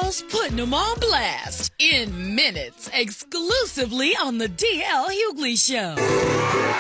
Daniels putting them on blast in minutes, exclusively on the D.L. Hughley Show.